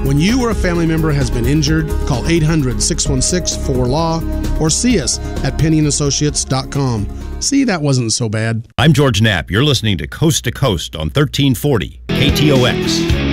When you or a family member has been injured, call 800-616-4LAW or see us at PennyandAssociates.com. See, that wasn't so bad. I'm George Knapp. You're listening to Coast on 1340 KTOX.